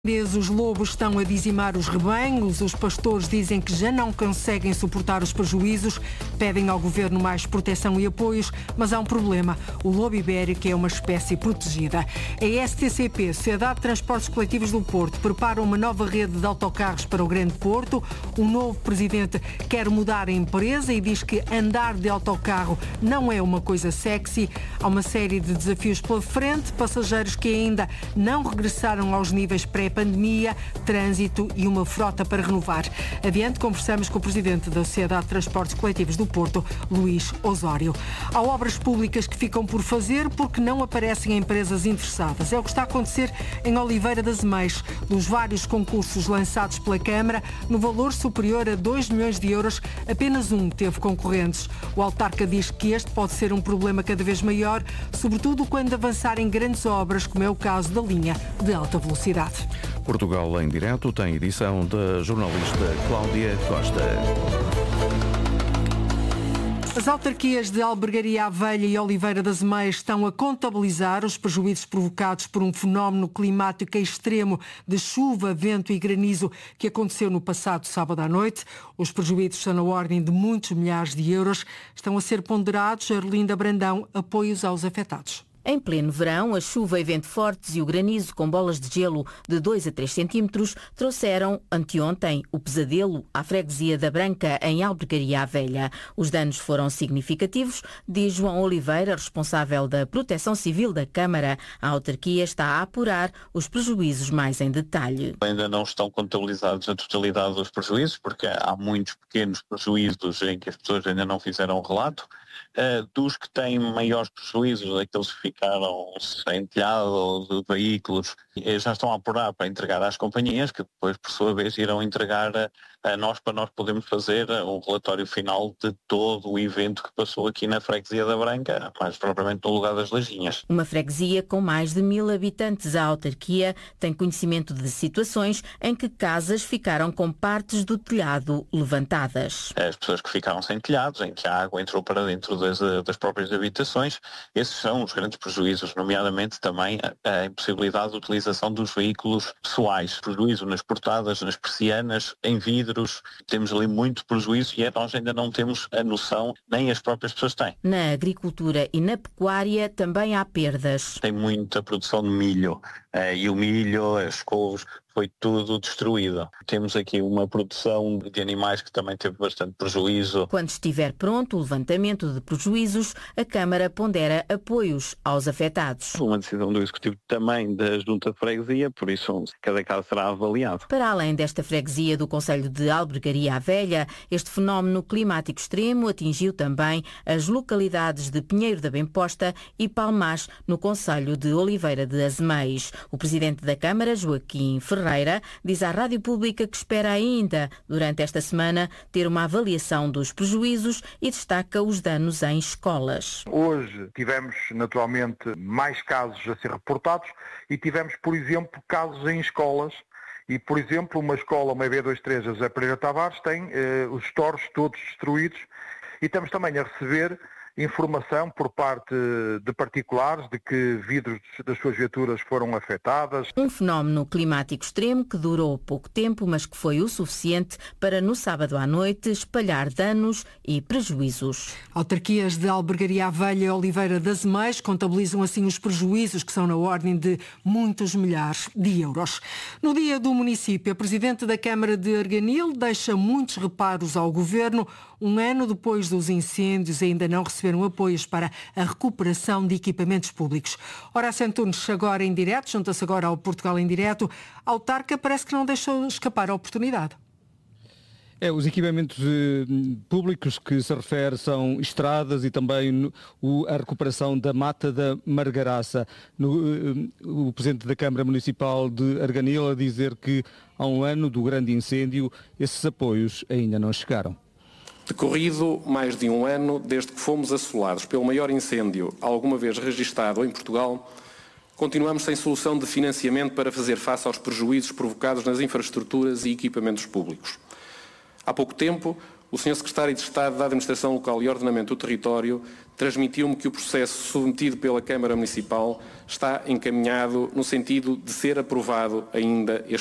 Os lobos estão a dizimar os rebanhos, os pastores dizem que já não conseguem suportar os prejuízos, pedem ao governo mais proteção e apoios, mas há um problema. O lobo ibérico é uma espécie protegida. A STCP, Sociedade de Transportes Coletivos do Porto, prepara uma nova rede de autocarros para o Grande Porto. O novo presidente quer mudar a empresa e diz que andar de autocarro não é uma coisa sexy. Há uma série de desafios pela frente, passageiros que ainda não regressaram aos níveis pré-pandemia, trânsito e uma frota para renovar. Adiante, conversamos com o presidente da Sociedade de Transportes Coletivos do Porto, Luís Osório. Há obras públicas que ficam por fazer porque não aparecem empresas interessadas. É o que está a acontecer em Oliveira das Meias. Dos vários concursos lançados pela Câmara, no valor superior a 2 milhões de euros, apenas um teve concorrentes. O autarca diz que este pode ser um problema cada vez maior, sobretudo quando avançarem grandes obras, como é o caso da linha de alta velocidade. Portugal em direto tem edição da jornalista Cláudia Costa. As autarquias de Albergaria à Velha e Oliveira das Meias estão a contabilizar os prejuízos provocados por um fenómeno climático extremo de chuva, vento e granizo que aconteceu no passado sábado à noite. Os prejuízos estão na ordem de muitos milhares de euros. Estão a ser ponderados. Arlinda Brandão, apoios aos afetados. Em pleno verão, a chuva e vento fortes e o granizo com bolas de gelo de 2 a 3 centímetros trouxeram, anteontem, o pesadelo à freguesia da Branca, em Albergaria à Velha. Os danos foram significativos, diz João Oliveira, responsável da Proteção Civil da Câmara. A autarquia está a apurar os prejuízos mais em detalhe. Ainda não estão contabilizados a totalidade dos prejuízos, porque há muitos pequenos prejuízos em que as pessoas ainda não fizeram um relato. Dos que têm maiores prejuízos, aqueles que ficaram sem telhado de veículos, já estão a apurar para entregar às companhias, que depois, por sua vez, irão entregar a nós para nós podermos fazer um relatório final de todo o evento que passou aqui na freguesia da Branca, mais propriamente no lugar das Lajinhas. Uma freguesia com mais de 1000 habitantes, a autarquia tem conhecimento de situações em que casas ficaram com partes do telhado levantadas. As pessoas que ficaram sem telhados, em que a água entrou para dentro das próprias habitações, esses são os grandes prejuízos, nomeadamente também a impossibilidade de utilização dos veículos pessoais, prejuízo nas portadas, nas persianas, em vidros. Temos ali muito prejuízo e nós ainda não temos a noção, nem as próprias pessoas têm. Na agricultura e na pecuária também há perdas. Tem muita produção de milho e o milho, as couves, foi tudo destruído. Temos aqui uma produção de animais que também teve bastante prejuízo. Quando estiver pronto o levantamento de prejuízos, a Câmara pondera apoios aos afetados. Uma decisão do Executivo também da Junta de Freguesia, por isso cada caso será avaliado. Para além desta freguesia do concelho de Albergaria à Velha, este fenómeno climático extremo atingiu também as localidades de Pinheiro da Bemposta e Palmás, no concelho de Oliveira de Azeméis. O presidente da Câmara, Joaquim Ferreira, diz à Rádio Pública que espera ainda, durante esta semana, ter uma avaliação dos prejuízos e destaca os danos em escolas. Hoje tivemos, naturalmente, mais casos a ser reportados e tivemos, por exemplo, casos em escolas. E, por exemplo, uma escola, uma EB23, a José Pereira Tavares, tem os torres todos destruídos e estamos também a receber informação por parte de particulares de que vidros das suas viaturas foram afetadas. Um fenómeno climático extremo que durou pouco tempo, mas que foi o suficiente para, no sábado à noite, espalhar danos e prejuízos. Autarquias de Albergaria à Velha e Oliveira das Meias contabilizam assim os prejuízos, que são na ordem de muitos milhares de euros. No dia do município, a presidente da Câmara de Arganil deixa muitos reparos ao governo. Um ano depois dos incêndios, ainda não receberam apoios para a recuperação de equipamentos públicos. Horácio Antunes, agora em direto, junta-se agora ao Portugal em direto. A autarca parece que não deixou escapar a oportunidade. Os equipamentos públicos que se refere são estradas e também a recuperação da Mata da Margaraça. O presidente da Câmara Municipal de Arganil a dizer que há um ano do grande incêndio esses apoios ainda não chegaram. Decorrido mais de um ano desde que fomos assolados pelo maior incêndio alguma vez registado em Portugal, continuamos sem solução de financiamento para fazer face aos prejuízos provocados nas infraestruturas e equipamentos públicos. Há pouco tempo, o Sr. Secretário de Estado da Administração Local e Ordenamento do Território transmitiu-me que o processo submetido pela Câmara Municipal está encaminhado no sentido de ser aprovado ainda este